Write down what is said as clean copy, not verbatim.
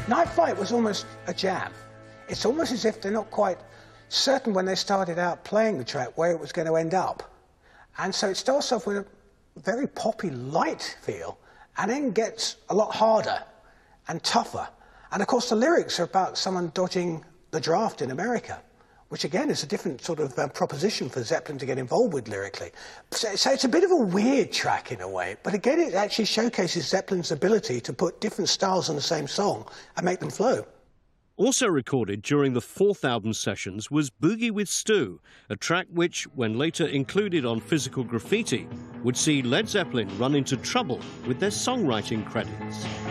Night Flight was almost a jam. It's almost as if they're not quite certain when they started out playing the track where it was going to end up. And so it starts off with a very poppy, light feel, and then gets a lot harder and tougher. And of course the lyrics are about someone dodging the draft in America, which again is a different sort of proposition for Zeppelin to get involved with lyrically. So it's a bit of a weird track in a way, but again it actually showcases Zeppelin's ability to put different styles on the same song and make them flow. Also recorded during the fourth album sessions was Boogie with Stu, a track which, when later included on Physical Graffiti, would see Led Zeppelin run into trouble with their songwriting credits.